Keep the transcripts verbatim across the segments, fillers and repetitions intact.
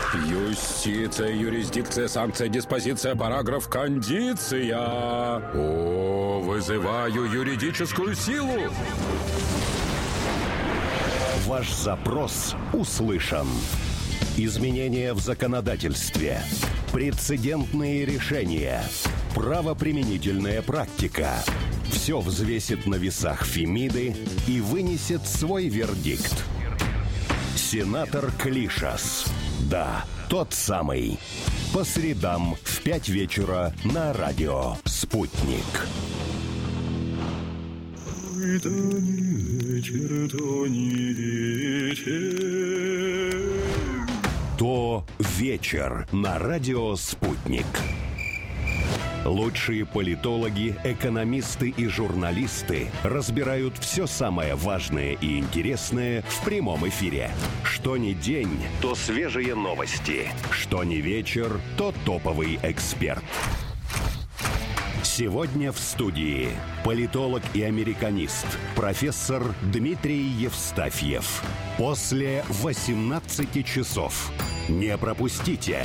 Юстиция, юрисдикция, санкция, диспозиция, параграф, кондиция. О, вызываю юридическую силу. Ваш запрос услышан. Изменения в законодательстве, прецедентные решения, правоприменительная практика. Все взвесит на весах Фемиды и вынесет свой вердикт. Сенатор Клишас. Да, тот самый. По средам в пять вечера на радио «Спутник». То не вечер, то не вечер. То вечер на радио «Спутник». Лучшие политологи, экономисты и журналисты разбирают все самое важное и интересное в прямом эфире. Что ни день, то свежие новости. Что ни вечер, то топовый эксперт. Сегодня в студии политолог и американист, профессор Дмитрий Евстафьев. После восемнадцати часов. Не пропустите.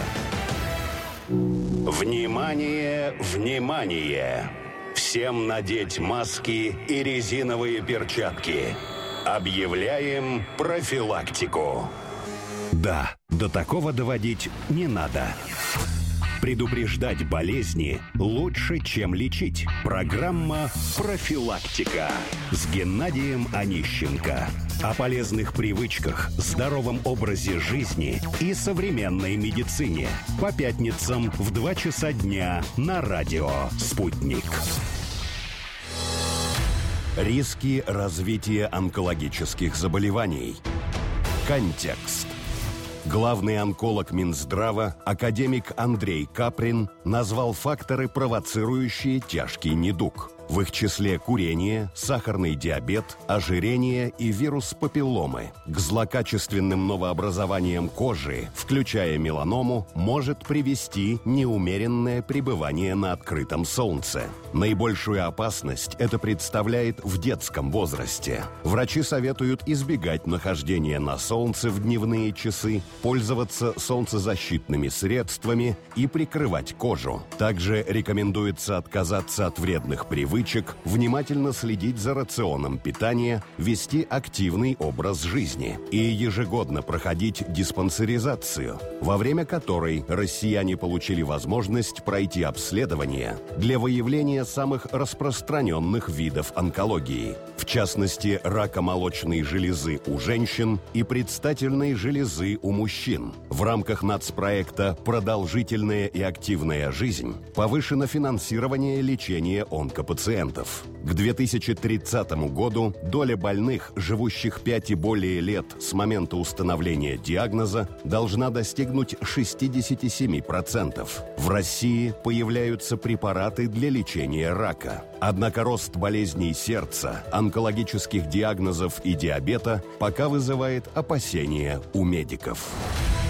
Внимание, внимание! Всем надеть маски и резиновые перчатки. Объявляем профилактику. Да, до такого доводить не надо. Предупреждать болезни лучше, чем лечить. Программа «Профилактика» с Геннадием Онищенко. О полезных привычках, здоровом образе жизни и современной медицине. По пятницам в два часа дня на радио «Спутник». Риски развития онкологических заболеваний. Контекст. Главный онколог Минздрава, академик Андрей Каприн, назвал факторы, провоцирующие тяжкий недуг. В их числе курение, сахарный диабет, ожирение и вирус папилломы. К злокачественным новообразованиям кожи, включая меланому, может привести неумеренное пребывание на открытом солнце. Наибольшую опасность это представляет в детском возрасте. Врачи советуют избегать нахождения на солнце в дневные часы, пользоваться солнцезащитными средствами и прикрывать кожу. Также рекомендуется отказаться от вредных привычек, внимательно следить за рационом питания, вести активный образ жизни и ежегодно проходить диспансеризацию, во время которой россияне получили возможность пройти обследование для выявления самых распространенных видов онкологии, в частности, рака молочной железы у женщин и предстательной железы у мужчин. В рамках нацпроекта «Продолжительная и активная жизнь» повышено финансирование лечения онкопациентов. К две тысячи тридцатому году доля больных, живущих пять и более лет с момента установления диагноза, должна достигнуть шестьдесят семь процентов. В России появляются препараты для лечения рака. Однако рост болезней сердца, онкологических диагнозов и диабета пока вызывает опасения у медиков.